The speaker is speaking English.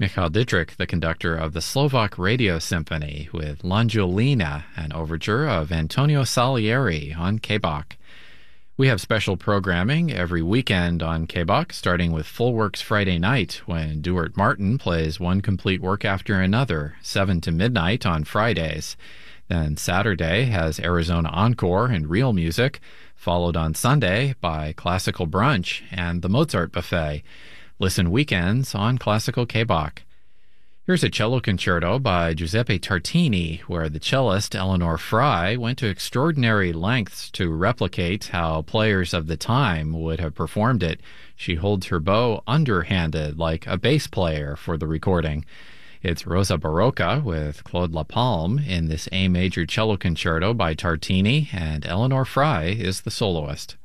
Michal Dietrich, the conductor of the Slovak Radio Symphony, with L'Angiolina, an overture of Antonio Salieri on KBOK. We have special programming every weekend on KBOK, starting with Full Works Friday night, when Duart Martin plays one complete work after another, 7 to midnight on Fridays. Then Saturday has Arizona Encore and Real Music, followed on Sunday by Classical Brunch and the Mozart Buffet. Listen weekends on Classical KBOK. Here's a cello concerto by Giuseppe Tartini, where the cellist Eleanor Frey went to extraordinary lengths to replicate how players of the time would have performed it. She holds her bow underhanded like a bass player for the recording. It's Rosa Barocca with Claude Lapalme in this A major cello concerto by Tartini, and Eleanor Frey is the soloist.